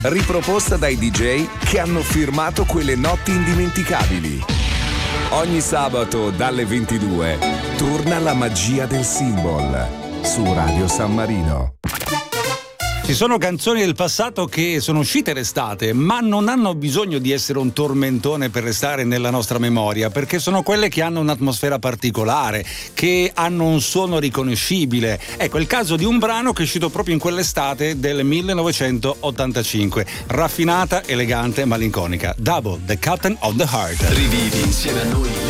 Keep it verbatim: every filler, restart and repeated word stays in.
riproposta dai D J che hanno firmato quelle notti indimenticabili. Ogni sabato dalle ventidue torna la magia del Symbol su Radio San Marino. Ci sono canzoni del passato che sono uscite l'estate, ma non hanno bisogno di essere un tormentone per restare nella nostra memoria, perché sono quelle che hanno un'atmosfera particolare, che hanno un suono riconoscibile. Ecco, è il caso di un brano che è uscito proprio in quell'estate del millenovecentottantacinque. Raffinata, elegante, malinconica. Double, The Captain of the Heart. Rivivi insieme a noi